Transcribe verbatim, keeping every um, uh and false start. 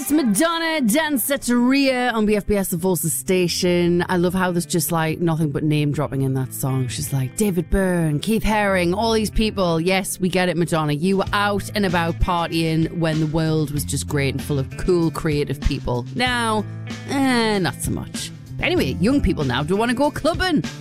It's Madonna, Danceteria on B F B S, the Voices station. I love how there's just like nothing but name dropping in that song. She's like, David Byrne, Keith Haring, all these people. Yes, we get it, Madonna. You were out and about partying when the world was just great and full of cool, creative people. Now, eh, not so much. But anyway, young people now do want to go clubbing.